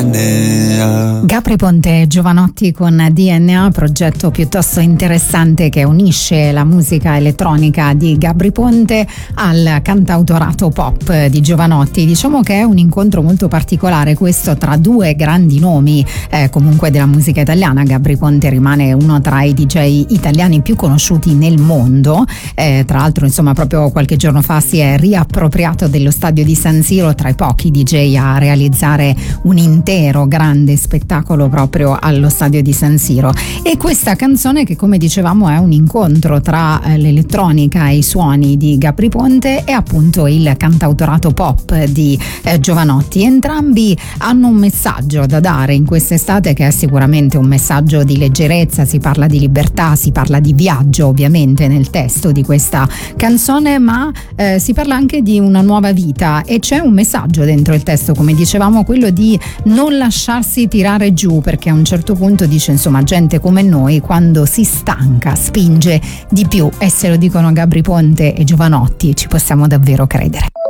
DNA. Gabry Ponte e Jovanotti con DNA, progetto piuttosto interessante che unisce la musica elettronica di Gabry Ponte al cantautorato pop di Jovanotti. Diciamo che è un incontro molto particolare questo tra due grandi nomi comunque della musica italiana. Gabry Ponte rimane uno tra i DJ italiani più conosciuti nel mondo, tra l'altro insomma proprio qualche giorno fa si è riappropriato dello stadio di San Siro, tra i pochi DJ a realizzare un intero grande spettacolo proprio allo stadio di San Siro. E questa canzone, che come dicevamo è un incontro tra l'elettronica e i suoni di Gabry Ponte e appunto il cantautorato pop di Jovanotti. Entrambi hanno un messaggio da dare in quest'estate che è sicuramente un messaggio di leggerezza, si parla di libertà, si parla di viaggio ovviamente nel testo di questa canzone, ma si parla anche di una nuova vita e c'è un messaggio dentro il testo, come dicevamo, quello di non lasciarsi tirare giù, perché a un certo punto dice insomma gente come noi quando si stanca spinge di più, e se lo dicono Gabry Ponte e Jovanotti ci possiamo davvero credere.